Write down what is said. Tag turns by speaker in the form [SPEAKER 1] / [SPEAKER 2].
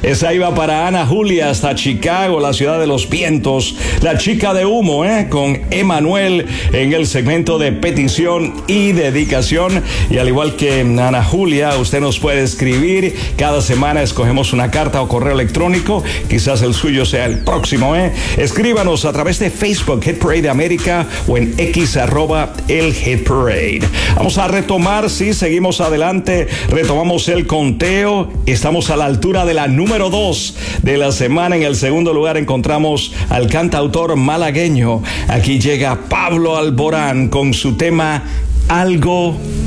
[SPEAKER 1] Esa iba para Ana Julia hasta Chicago, la ciudad de los vientos. La chica de humo, con Emanuel en el segmento de petición y dedicación. Y al igual que Ana Julia, usted nos puede escribir. Cada semana escogemos una carta o correo electrónico. Quizás el suyo sea el próximo, Escríbanos a través de Facebook, Hit Parade América, o en X @el Hit Parade. Vamos a retomar, sí, seguimos adelante. Retomamos el conteo. Estamos a la altura de la número 2 de la semana. En el segundo lugar encontramos al cantautor malagueño. Aquí llega Pablo Alborán con su tema Algo